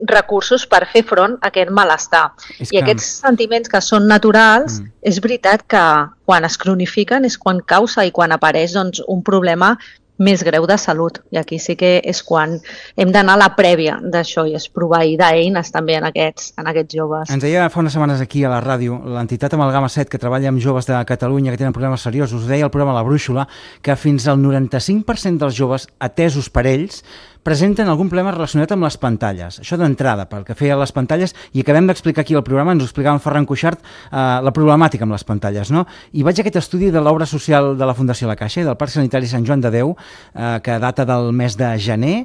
recursos per fer front a aquest malestar. I aquests sentiments que són naturals, és veritat que quan es cronifiquen és quan causa i quan apareix un problema més greu de salut. I aquí sí que és quan hem d'anar a la prèvia d'això i és proveir d'eines també en aquests joves. Ens deia fa unes setmanes aquí a la ràdio l'entitat Amalgama 7, que treballa amb joves de Catalunya que tenen problemes seriosos, deia el programa La Brúixola que fins al 95% dels joves atesos per ells presenten algun problema relacionat amb les pantalles. Això d'entrada, pel que feia a les pantalles, i acabem d'explicar aquí al programa, ens ho explicava en Ferran Cuixart, la problemàtica amb les pantalles, no? I vaig a aquest estudi de l'obra social de la Fundació La Caixa i del Parc Sanitari Sant Joan de Déu, que data del mes de gener,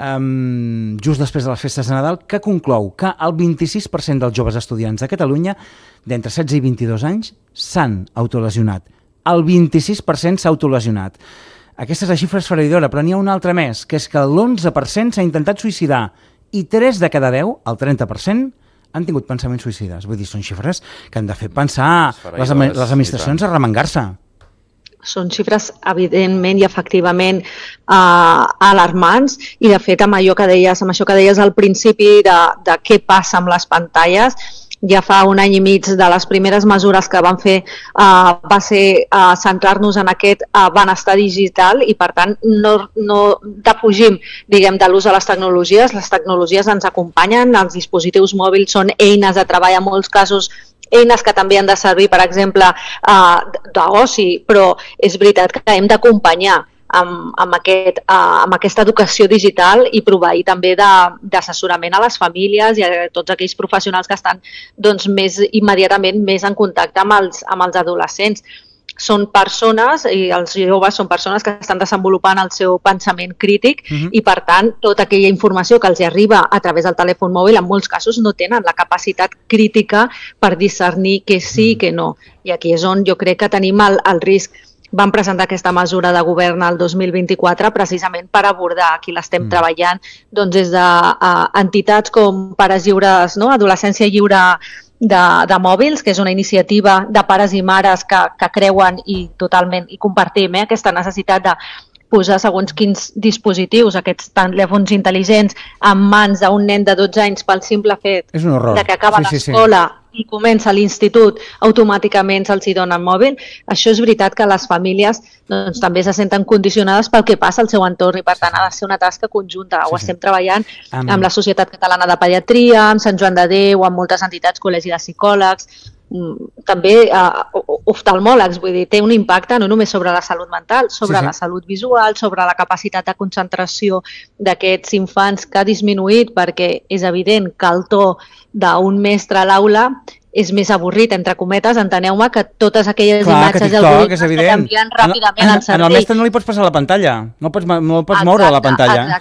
just després de les festes de Nadal, que conclou que el 26% dels joves estudiants de Catalunya, d'entre 16 i 22 anys, s'han autolesionat. El 26% s'ha autolesionat. Aquesta és la xifra esfereïdora, però n'hi ha una altra més, que és que l'11% s'ha intentat suïcidar i 3 de cada 10, el 30%, han tingut pensaments suïcides. Vull dir, són xifres que han de fer pensar les administracions a remengar-se. Són xifres, evidentment i efectivament, alarmants, i de fet amb això que deies al principi de què passa amb les pantalles, ja fa un any i mig de les primeres mesures que vam fer va ser centrar-nos en aquest benestar digital i per tant no defugim, diguem, de l'ús de les tecnologies ens acompanyen, els dispositius mòbils són eines de treball en molts casos, eines que també han de servir, per exemple, d'oci, però és veritat que hem d'acompanyar amb aquesta educació digital i proveir també d'assessorament a les famílies i a tots aquells professionals que estan més immediatament més en contacte amb els adolescents. Són persones, i els joves són persones que estan desenvolupant el seu pensament crític i per tant tota aquella informació que els arriba a través del telèfon mòbil en molts casos no tenen la capacitat crítica per discernir què sí i què no. I aquí és on jo crec que tenim el risc. Vam presentar aquesta mesura de govern el 2024 precisament per abordar, aquí l'estem treballant, des d'entitats com Pares Lliures, Adolescència Lliure de Mòbils, que és una iniciativa de pares i mares que creuen i totalment i compartim aquesta necessitat de posar segons quins dispositius, aquests telèfons intel·ligents, en mans d'un nen de 12 anys pel simple fet que acaba l'escola i comença l'institut, automàticament se'ls donen mòbil. Això és veritat que les famílies també se senten condicionades pel que passa al seu entorn i per tant ha de ser una tasca conjunta. Ho estem treballant amb la Societat Catalana de Pediatria, amb Sant Joan de Déu, amb moltes entitats, col·legi de psicòlegs, també oftalmòlegs, vull dir, té un impacte no només sobre la salut mental, sobre la salut visual, sobre la capacitat de concentració d'aquests infants que ha disminuït perquè és evident que el to d'un mestre a l'aula és més avorrit, entre cometes, enteneu-me, que totes aquelles imatges i algoritmes que canvien ràpidament al cervell. Al mestre no li pots passar la pantalla, no pots moure la pantalla.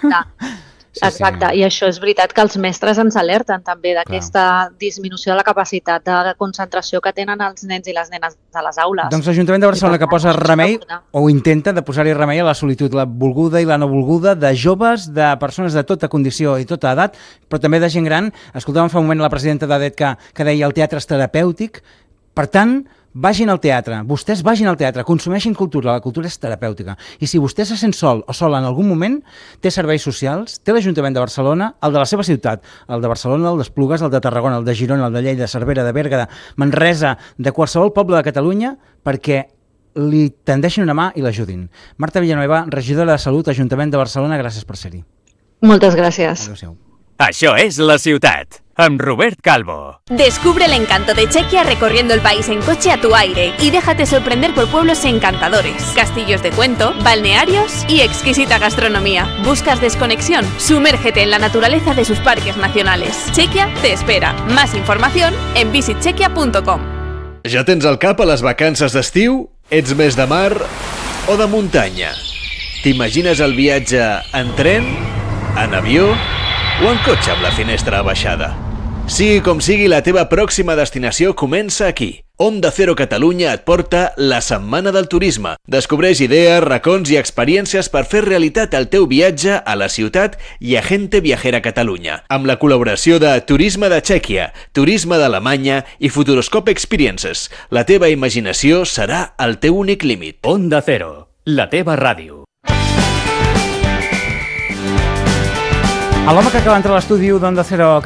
Exacte, i això és veritat que els mestres ens alerten també d'aquesta disminució de la capacitat de concentració que tenen els nens i les nenes a les aules. Doncs l'Ajuntament de Barcelona que posa remei, o intenta de posar-hi remei a la solitud, la volguda i la no volguda de joves, de persones de tota condició i tota edat, però també de gent gran. Escoltàvem fa un moment la presidenta d'ADET que deia el teatre és terapèutic, per tant, vagin al teatre, vostès vagin al teatre, consumeixin cultura, la cultura és terapèutica. I si vostè se sent sol o sola en algun moment, té serveis socials, té l'Ajuntament de Barcelona, el de la seva ciutat, el de Barcelona, el d'Esplugues, el de Tarragona, el de Girona, el de Lleida, de Cervera, de Berga, de Manresa, de qualsevol poble de Catalunya, perquè li tendeixin una mà i l'ajudin. Marta Villanueva, regidora de Salut, Ajuntament de Barcelona, gràcies per ser-hi. Moltes gràcies. Adéu-siau. Això és La Ciutat, amb Robert Calvo. Descubre el encanto de Chequia recorriendo el país en coche a tu aire y déjate sorprender por pueblos encantadores, castillos de cuento, balnearios y exquisita gastronomía. ¿Buscas desconexión? Sumérgete en la naturaleza de sus parques nacionales. Chequia te espera. Más información en visitchequia.com. Ja tens al cap a les vacances d'estiu? Ets més de mar o de muntanya? T'imagines el viatge en tren, en avió o en cotxe amb la finestra abaixada? Sigui com sigui, la teva pròxima destinació comença aquí. Onda Cero Catalunya et porta la Setmana del Turisme. Descobreix idees, racons i experiències per fer realitat el teu viatge a la ciutat i a Gente Viajera Catalunya. Amb la col·laboració de Turisme de Txèquia, Turisme d'Alemanya i Futuroscope Experiences. La teva imaginació serà el teu únic límit. Onda Cero, la teva ràdio. L'home que acaba d'entrar a l'estudi d'Onda Cero